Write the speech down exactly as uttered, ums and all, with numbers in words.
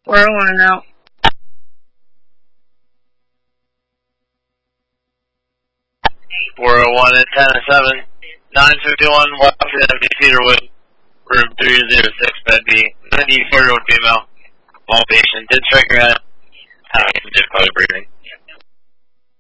four oh one out. four oh one at ten seven. nine fifty-one, Washington, Cedarwood, room three oh six, bed B. ninety-four-year-old female. All patient did trigger at having some difficulty breathing.